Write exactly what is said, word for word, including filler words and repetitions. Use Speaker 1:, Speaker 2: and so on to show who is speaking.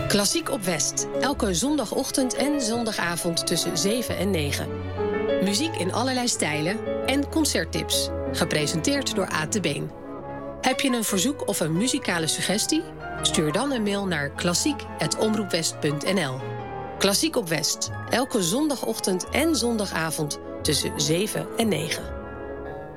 Speaker 1: Klassiek op West. Elke zondagochtend en zondagavond tussen zeven en negen. Muziek in allerlei stijlen en concerttips. Gepresenteerd door Aad de Been. Heb je een verzoek of een muzikale suggestie? Stuur dan een mail naar klassiek apenstaartje omroepwest punt n l. Klassiek op West. Elke zondagochtend en zondagavond tussen zeven en negen.